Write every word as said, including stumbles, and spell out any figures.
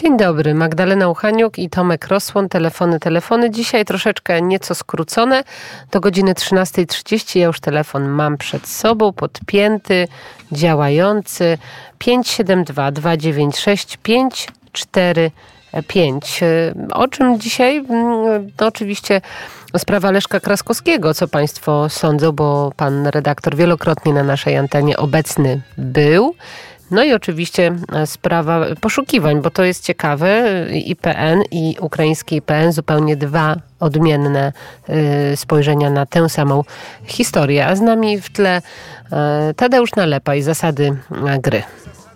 Dzień dobry, Magdalena Uchaniuk i Tomek Rosłon. Telefony, telefony. Dzisiaj troszeczkę nieco skrócone. Do godziny trzynasta trzydzieści. Ja już telefon mam przed sobą, podpięty, działający. pięć siedem dwa, dwa dziewięć sześć, pięć cztery pięć. O czym dzisiaj? No oczywiście sprawa Leszka Kraskowskiego, co państwo sądzą, bo pan redaktor wielokrotnie na naszej antenie obecny był. No i oczywiście sprawa poszukiwań, bo to jest ciekawe. I P N i ukraiński I P N, zupełnie dwa odmienne spojrzenia na tę samą historię. A z nami w tle Tadeusz Nalepa i Zasady gry.